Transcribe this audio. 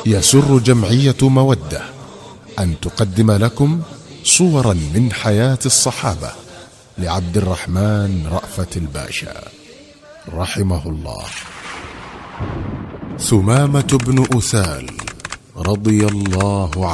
يسر جمعية مودة أن تقدم لكم صورا من حياة الصحابة لعبد الرحمن رأفت الباشا رحمه الله. ثمامة بن أثال رضي الله عنه